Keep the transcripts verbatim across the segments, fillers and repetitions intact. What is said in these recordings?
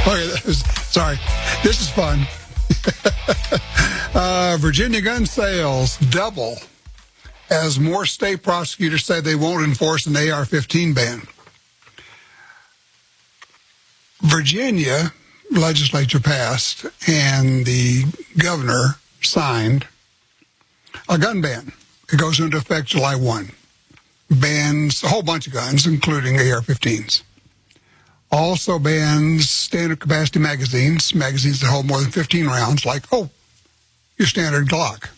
Okay, that was, sorry. This is fun. uh, Virginia gun sales double as more state prosecutors say they won't enforce an A R fifteen ban. Virginia legislature passed and the governor signed a gun ban. It goes into effect July first. Bans a whole bunch of guns, including A R fifteens. Also bans standard capacity magazines, magazines that hold more than fifteen rounds, like, oh, your standard Glock.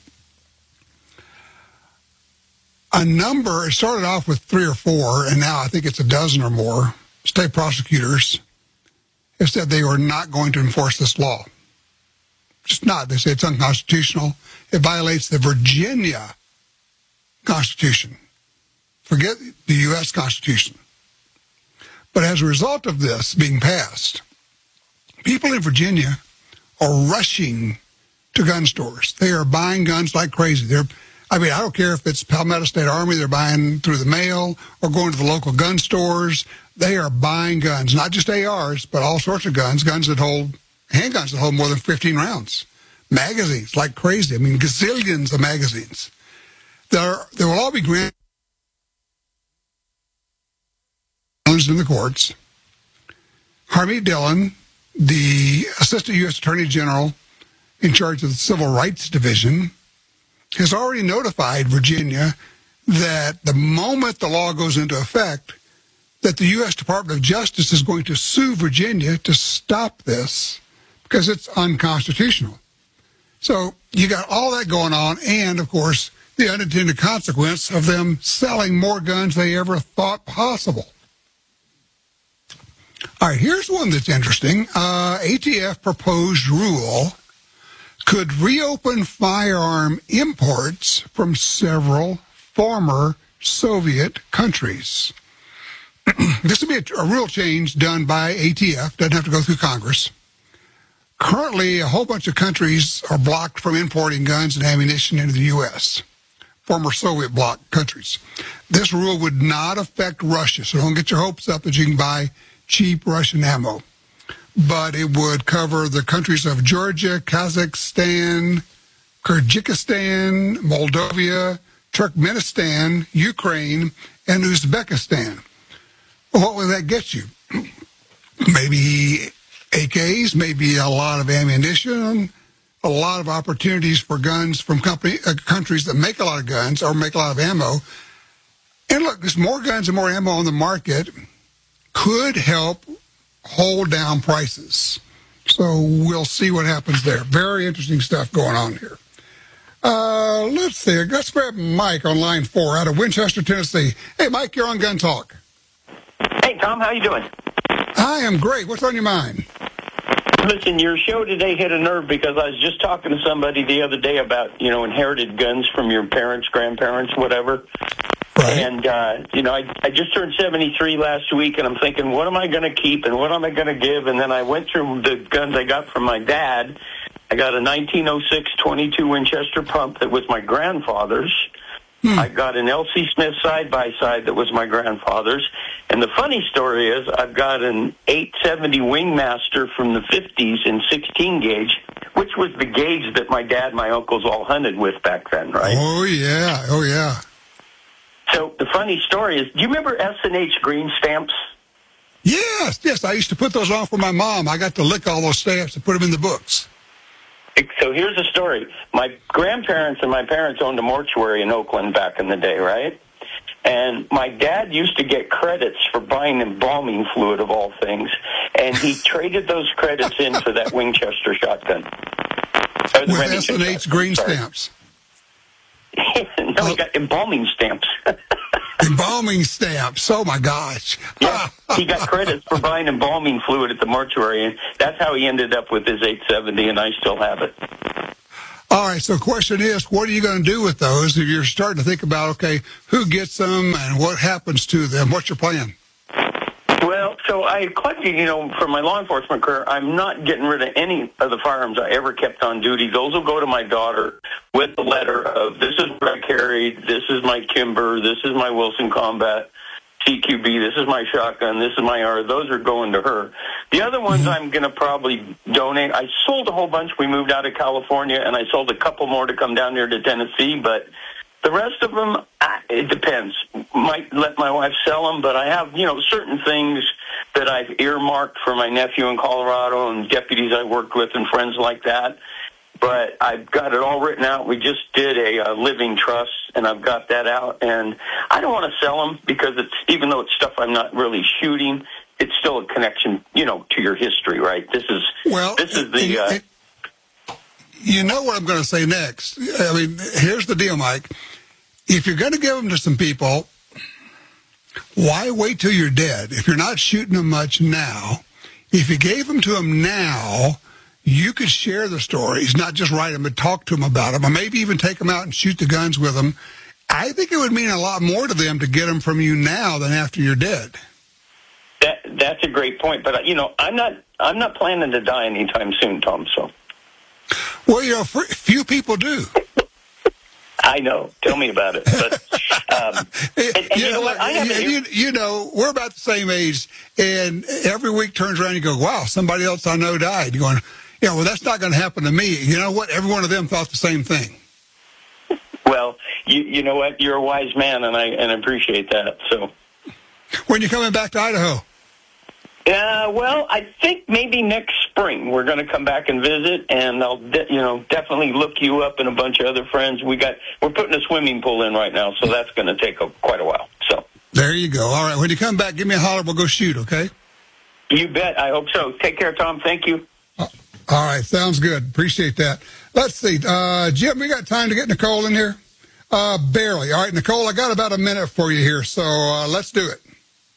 A number, it started off with three or four, and now I think it's a dozen or more state prosecutors have said they are not going to enforce this law. Just not. They say it's unconstitutional. It violates the Virginia Constitution. Forget the U S Constitution. But as a result of this being passed, people in Virginia are rushing to gun stores. They are buying guns like crazy. They're, I mean, I don't care if it's Palmetto State Army, they're buying through the mail or going to the local gun stores. They are buying guns, not just A Rs, but all sorts of guns, guns that hold, handguns that hold more than fifteen rounds. Magazines like crazy. I mean, gazillions of magazines. There, there will all be granted in the courts. Harmeet Dillon, the Assistant U S Attorney General in charge of the Civil Rights Division, has already notified Virginia that the moment the law goes into effect, that the U S Department of Justice is going to sue Virginia to stop this because it's unconstitutional. So you got all that going on, and, of course, the unintended consequence of them selling more guns than they ever thought possible. All right, here's one that's interesting. Uh, A T F proposed rule could reopen firearm imports from several former Soviet countries. This would be a, a rule change done by A T F. Doesn't have to go through Congress. Currently, a whole bunch of countries are blocked from importing guns and ammunition into the U S, former Soviet bloc countries. This rule would not affect Russia, so don't get your hopes up that you can buy cheap Russian ammo. But it would cover the countries of Georgia, Kazakhstan, Kyrgyzstan, Moldova, Turkmenistan, Ukraine, and Uzbekistan. Well, what will that get you? Maybe A Ks, maybe a lot of ammunition, a lot of opportunities for guns from company, uh, countries that make a lot of guns or make a lot of ammo. And look, there's more guns and more ammo on the market could help hold down prices. So we'll see what happens there. Very interesting stuff going on here. Uh, let's see. Let's grab Mike on line four out of Winchester, Tennessee. Hey, Mike, you're on Gun Talk. Hey, Tom, how you doing? I am great. What's on your mind? Listen, your show today hit a nerve because I was just talking to somebody the other day about, you know, inherited guns from your parents, grandparents, whatever. Right. And, uh, you know, I, I just turned seventy-three last week, and I'm thinking, what am I going to keep and what am I going to give? And then I went through the guns I got from my dad. I got a nineteen oh six twenty-two Winchester pump that was my grandfather's. Hmm. I got an L C Smith side-by-side that was my grandfather's. And the funny story is I've got an eight seventy Wingmaster from the fifties in sixteen gauge, which was the gauge that my dad and my uncles all hunted with back then, right? Oh, yeah. Oh, yeah. So the funny story is, do you remember S and H green stamps? Yes, yes. I used to put those on for my mom. I got to lick all those stamps and put them in the books. So here's the story. My grandparents and my parents owned a mortuary in Oakland back in the day, right? And my dad used to get credits for buying embalming fluid, of all things, and he traded those credits in for that Winchester shotgun. With S and H green stamps. No, he got embalming stamps. Embalming stamps. Oh, my gosh. Yeah, he got credits for buying embalming fluid at the mortuary, and that's how he ended up with his eight seventy, and I still have it. All right, so the question is, what are you going to do with those if you're starting to think about, okay, who gets them and what happens to them? What's your plan? Well, so I collected, you know, for my law enforcement career, I'm not getting rid of any of the firearms I ever kept on duty. Those will go to my daughter with the letter of, this is what I carried, this is my Kimber, this is my Wilson Combat, T Q B, this is my shotgun, this is my R. Those are going to her. The other ones mm-hmm. I'm going to probably donate. I sold a whole bunch. We moved out of California, and I sold a couple more to come down here to Tennessee. But the rest of them, it depends. Might let my wife sell them, but I have, you know, certain things that I've earmarked for my nephew in Colorado and deputies I worked with and friends like that. But I've got it all written out. We just did a, a living trust, and I've got that out. And I don't want to sell them because it's, even though it's stuff I'm not really shooting, it's still a connection, you know, to your history, right? This is well, this is the. Uh, it, you know what I'm going to say next. I mean, here's the deal, Mike. If you're going to give them to some people, why wait till you're dead? If you're not shooting them much now, if you gave them to them now, you could share the stories, not just write them, but talk to them about them, or maybe even take them out and shoot the guns with them. I think it would mean a lot more to them to get them from you now than after you're dead. That that's a great point, but you know, I'm not I'm not planning to die anytime soon, Tom. So, well, you know, few people do. I know. Tell me about it. But um, and, and you, you know what? I have you, you, you know, we're about the same age, and every week turns around and you go, "Wow, somebody else I know died." You're going, yeah, well, that's not going to happen to me. You know what? Every one of them thought the same thing. Well, you you know what? You're a wise man, and I and I appreciate that. So, when you coming back to Idaho? Uh, well, I think maybe next spring we're going to come back and visit, and I'll de- you know definitely look you up and a bunch of other friends. We got we're putting a swimming pool in right now, so that's going to take a, quite a while. So there you go. All right, when you come back, give me a holler. We'll go shoot. Okay. You bet. I hope so. Take care, Tom. Thank you. Uh, all right, sounds good. Appreciate that. Let's see, uh, Jim. We got time to get Nicole in here? Uh, barely. All right, Nicole. I got about a minute for you here, so uh, let's do it.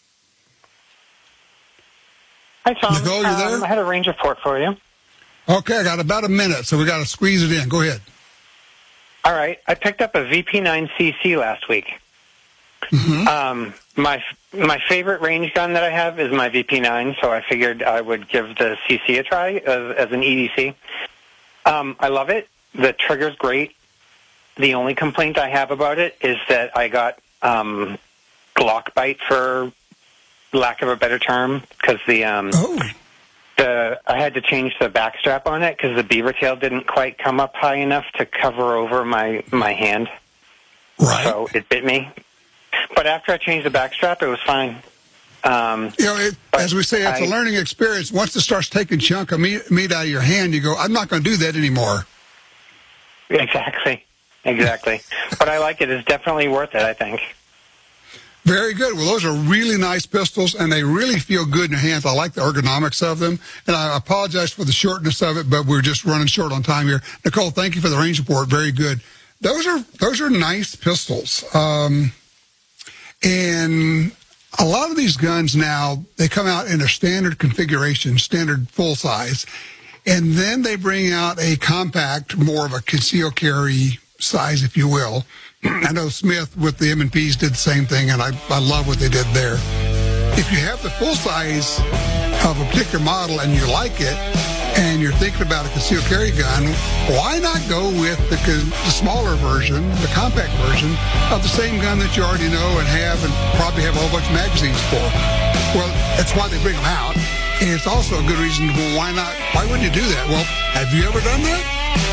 Hi, Tom. Nicole, you there? Um, I had a range report for you. Okay, I got about a minute, so we got to squeeze it in. Go ahead. All right. I picked up a V P nine C C last week. Mm-hmm. Um, my my favorite range gun that I have is my V P nine, so I figured I would give the C C a try as, as an E D C. Um, I love it. The trigger's great. The only complaint I have about it is that I got um, Glock bite, for lack of a better term, because the um, oh. the I had to change the back strap on it because the beaver tail didn't quite come up high enough to cover over my, my hand. Right. So it bit me. But after I changed the back strap, it was fine. Um, you know, it, as we say, it's I, a learning experience. Once it starts taking chunk of meat, meat out of your hand, you go, I'm not going to do that anymore. Exactly. Exactly. But I like it. It's definitely worth it, I think. Very good. Well, those are really nice pistols, and they really feel good in your hands. I like the ergonomics of them, and I apologize for the shortness of it, but we're just running short on time here. Nicole, thank you for the range report. Very good. Those are those are nice pistols. Um, and a lot of these guns now, they come out in a standard configuration, standard full size, and then they bring out a compact, more of a concealed carry size, if you will. I know Smith with the M and Ps did the same thing, and I, I love what they did there. If you have the full size of a particular model and you like it, and you're thinking about a concealed carry gun, why not go with the, the smaller version, the compact version, of the same gun that you already know and have and probably have a whole bunch of magazines for? Well, that's why they bring them out. And it's also a good reason, well, why not? Why wouldn't you do that? Well, have you ever done that?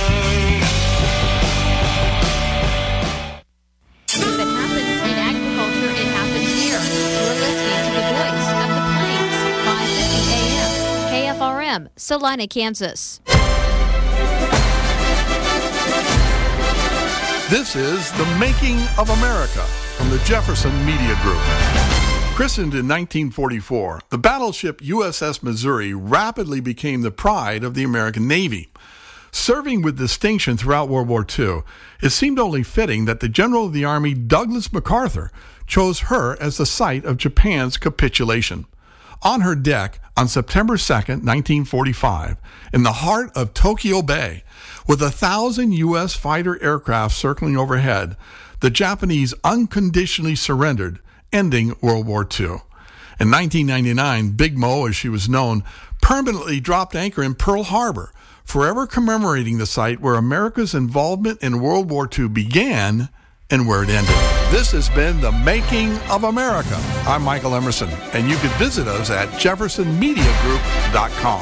If it happens in agriculture, it happens here. You're listening to the voice of the plains, five fifty A M, K F R M, Salina, Kansas. This is The Making of America from the Jefferson Media Group. Christened in nineteen forty-four, the battleship U S S Missouri rapidly became the pride of the American Navy. Serving with distinction throughout World War Two, it seemed only fitting that the General of the Army, Douglas MacArthur, chose her as the site of Japan's capitulation. On her deck, on September second, nineteen forty-five, in the heart of Tokyo Bay, with a thousand U S fighter aircraft circling overhead, the Japanese unconditionally surrendered, ending World War Two. In nineteen ninety-nine, Big Mo, as she was known, permanently dropped anchor in Pearl Harbor, forever commemorating the site where America's involvement in World War Two began and where it ended. This has been The Making of America. I'm Michael Emerson, and you can visit us at jefferson media group dot com.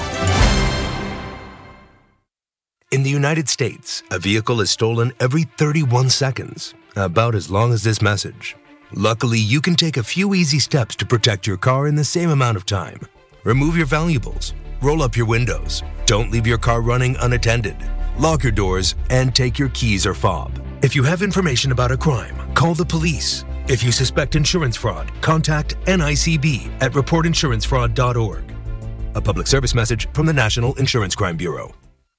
In the United States, a vehicle is stolen every thirty-one seconds, about as long as this message. Luckily, you can take a few easy steps to protect your car in the same amount of time. Remove your valuables, roll up your windows, don't leave your car running unattended, lock your doors, and take your keys or fob. If you have information about a crime, call the police. If you suspect insurance fraud, contact N I C B at report insurance fraud dot org. A public service message from the National Insurance Crime Bureau.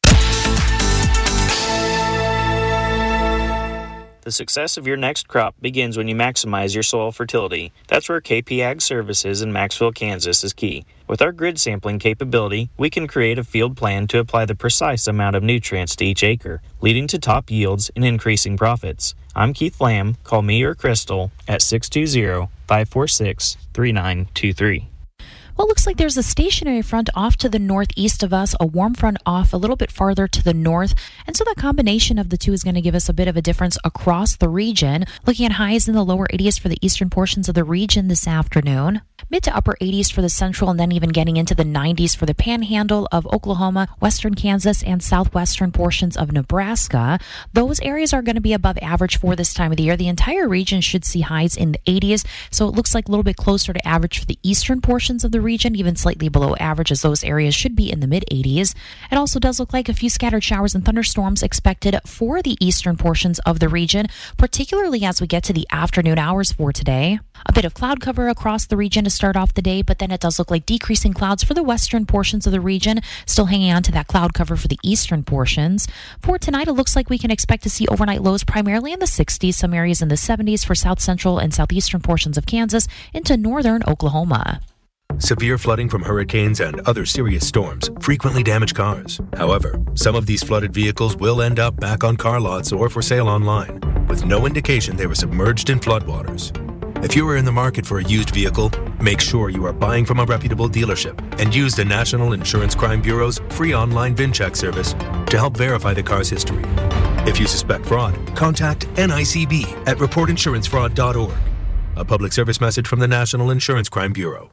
The success of your next crop begins when you maximize your soil fertility. That's where K P Ag Services in Maxville, Kansas is key. With our grid sampling capability, we can create a field plan to apply the precise amount of nutrients to each acre, leading to top yields and increasing profits. I'm Keith Lamb. Call me or Crystal at six two zero, five four six, three nine two three. Well, it looks like there's a stationary front off to the northeast of us, a warm front off a little bit farther to the north. And so that combination of the two is going to give us a bit of a difference across the region. Looking at highs in the lower eighties for the eastern portions of the region this afternoon. Mid to upper eighties for the central, and then even getting into the nineties for the panhandle of Oklahoma, western Kansas, and southwestern portions of Nebraska. Those areas are going to be above average for this time of the year. The entire region should see highs in the eighties, so it looks like a little bit closer to average for the eastern portions of the region, even slightly below average, as those areas should be in the mid eighties. It also does look like a few scattered showers and thunderstorms expected for the eastern portions of the region, particularly as we get to the afternoon hours for today. A bit of cloud cover across the region to start off the day, but then it does look like decreasing clouds for the western portions of the region, still hanging on to that cloud cover for the eastern portions. For tonight, it looks like we can expect to see overnight lows primarily in the sixties, some areas in the seventies for south central and southeastern portions of Kansas into northern Oklahoma. Severe flooding from hurricanes and other serious storms frequently damage cars. However, some of these flooded vehicles will end up back on car lots or for sale online, with no indication they were submerged in floodwaters. If you are in the market for a used vehicle, make sure you are buying from a reputable dealership and use the National Insurance Crime Bureau's free online VIN check service to help verify the car's history. If you suspect fraud, contact N I C B at report insurance fraud dot org. A public service message from the National Insurance Crime Bureau.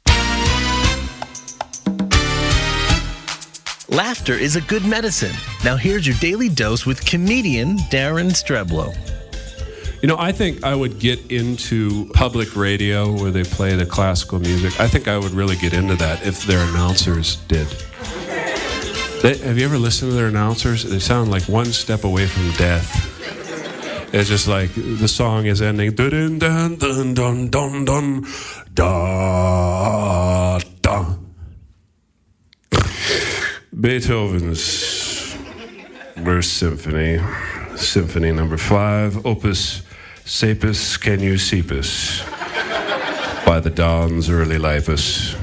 Laughter is a good medicine. Now here's your daily dose with comedian Darren Streblow. You know, I think I would get into public radio where they play the classical music. I think I would really get into that if their announcers did. They, have you ever listened to their announcers? They sound like one step away from death. It's just like the song is ending. Dun dun dun dun dun dun da da. Beethoven's First Symphony, Symphony Number Five, Opus Sapus Canucipus, by the dawn's early lipus.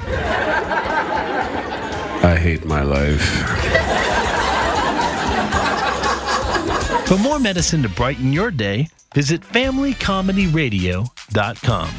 I hate my life. For more medicine to brighten your day, visit family comedy radio dot com.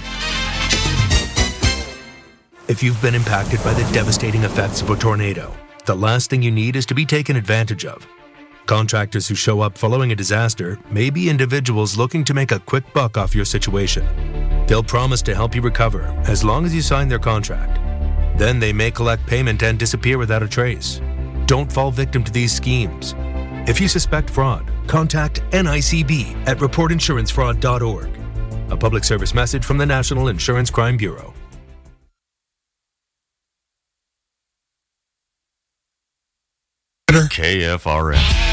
If you've been impacted by the devastating effects of a tornado, the last thing you need is to be taken advantage of. Contractors who show up following a disaster may be individuals looking to make a quick buck off your situation. They'll promise to help you recover as long as you sign their contract. Then they may collect payment and disappear without a trace. Don't fall victim to these schemes. If you suspect fraud, contact N I C B at report insurance fraud dot org. A public service message from the National Insurance Crime Bureau. K F R N.